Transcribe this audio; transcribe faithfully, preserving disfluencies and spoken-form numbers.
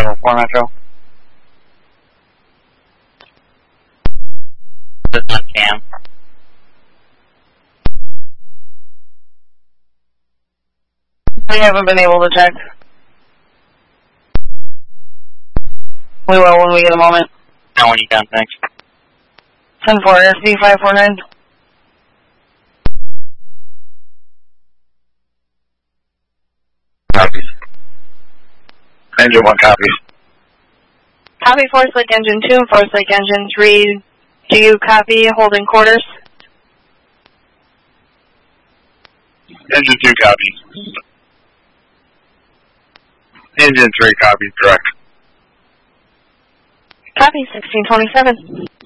Bravo four Metro. This is Cam. We haven't been able to check. We will when we get a moment. Now when you can, thanks. ten four S D five four nine. Copies. Engine one copies. Copy Force Lake Engine two and Force Lake Engine three. Do you copy holding quarters? Engine two copies. Engine three copies, correct. Copy sixteen twenty-seven.